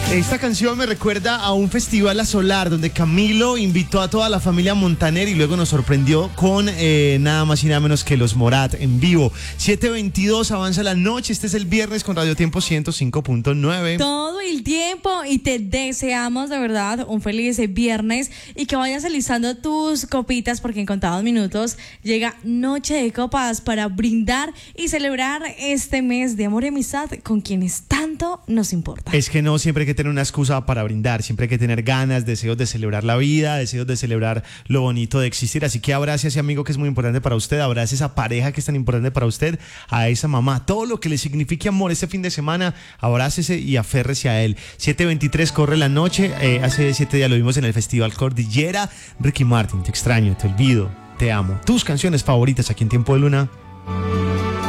Esta canción me recuerda a un festival a Solar donde Camilo invitó a toda la familia Montaner y luego nos sorprendió con nada más y nada menos que los Morat en vivo. 7:22, avanza la noche, este es el viernes con Radio Tiempo 105.9. Todo el tiempo y te deseamos de verdad un feliz viernes y que vayas alistando tus copitas porque en contados minutos llega Noche de Copas para brindar y celebrar este mes de amor y amistad con quienes tanto nos importa. Es que no siempre hay que tener una excusa para brindar, siempre hay que tener ganas, deseos de celebrar la vida, deseos de celebrar lo bonito de existir, así que abrace a ese amigo que es muy importante para usted, abrace a esa pareja que es tan importante para usted, a esa mamá, todo lo que le signifique amor este fin de semana, abrácese y aférrese a él. 7:23, corre la noche, hace 7 días lo vimos en el Festival Cordillera. Ricky Martin, te extraño, te olvido, te amo. Tus canciones favoritas aquí en Tiempo de Luna.